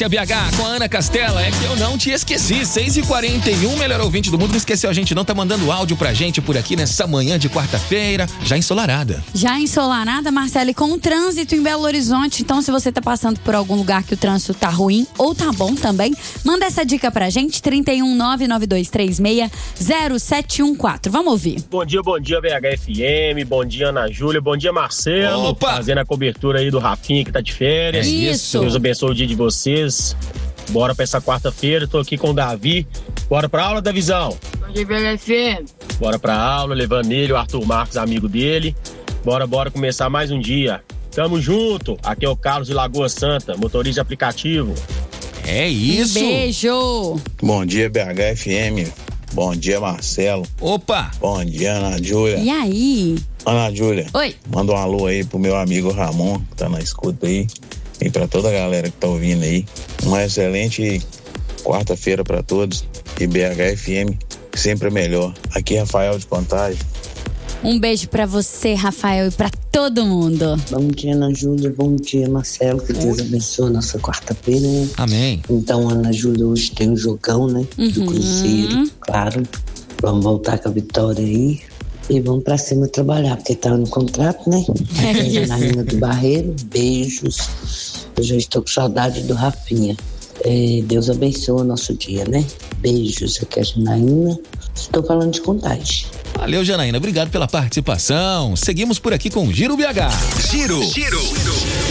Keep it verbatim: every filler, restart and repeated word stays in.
A B H com a Ana Castela, é que eu não te esqueci, seis e quarenta e um, melhor ouvinte do mundo, não esqueceu a gente não, tá mandando áudio pra gente por aqui nessa manhã de quarta-feira, já ensolarada. Já ensolarada, Marcele, com o trânsito em Belo Horizonte, então se você tá passando por algum lugar que o trânsito tá ruim ou tá bom também, manda essa dica pra gente, trinta e um, nove nove dois três seis, zero sete um quatro, vamos ouvir. Bom dia, bom dia B H F M, bom dia Ana Júlia, bom dia Marcelo. Opa! Fazendo a cobertura aí do Rafinha que tá de férias. Isso. Deus abençoe o dia de vocês. Bora pra essa quarta-feira, tô aqui com o Davi. Bora pra aula da visão. Bom dia, B H F M. Bora pra aula, levando ele, o Arthur Marcos, amigo dele. Bora, bora começar mais um dia. Tamo junto. Aqui é o Carlos de Lagoa Santa, motorista de aplicativo. É isso. Um beijo. Bom dia, B H F M. Bom dia, Marcelo. Opa. Bom dia, Ana Júlia. E aí? Ana Júlia. Oi. Manda um alô aí pro meu amigo Ramon, que tá na escuta aí. E pra toda a galera que tá ouvindo aí. Uma excelente quarta-feira pra todos. E B H F M, sempre é melhor. Aqui é Rafael de Contagem. Um beijo pra você, Rafael, e pra todo mundo. Bom dia, Ana Júlia. Bom dia, Marcelo. Que Deus abençoe a nossa quarta-feira, né? Amém. Então, Ana Júlia, hoje tem um jogão, né? Do Uhum. Cruzeiro, claro. Vamos voltar com a vitória aí. E vamos pra cima trabalhar, porque tá no contrato, né? É Aqui é isso. Janaína do Barreiro. Beijos. Eu já estou com saudade do Rafinha. É, Deus abençoe o nosso dia, né? Beijos. Aqui é a Janaína. Estou falando de Contagem. Valeu, Janaína, obrigado pela participação. Seguimos por aqui com o Giro B H. Giro. Giro.